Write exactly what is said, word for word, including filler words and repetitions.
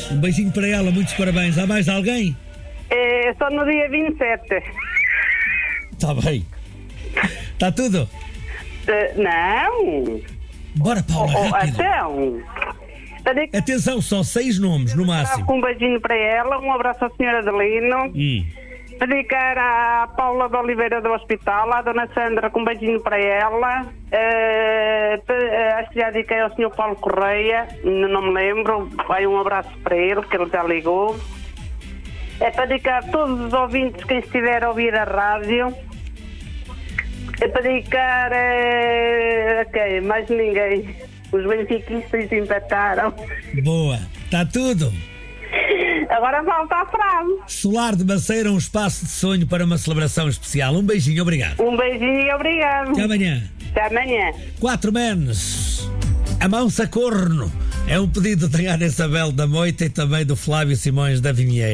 Um beijinho para ela, muitos parabéns. Há mais alguém? É só no dia vinte e sete. Está bem. Está tudo? Uh, não. Bora, Paula, Oh, rápido. então. Pedi- Atenção, só seis nomes no máximo. Um beijinho para ela, um abraço à senhora Adelino. Hum. Dedicar à Paula de Oliveira do Hospital, à Dona Sandra com um beijinho para ela. Uh, pe- uh, acho que já dediquei ao senhor Paulo Correia, n- não me lembro. Vai um abraço para ele, que ele já ligou. É para dedicar a todos os ouvintes que estiver a ouvir a rádio. É para dedicar uh, a quem? Mais ninguém. Os benfiquistas empataram. Boa. Está tudo. Agora volta à frase. Solar de Maceira, um espaço de sonho para uma celebração especial. Um beijinho, obrigado. Um beijinho e obrigado. Até amanhã. Até amanhã. Quatro menos. A mão-se a corno. É um pedido da Ana Isabel da Moita e também do Flávio Simões da Vinheira.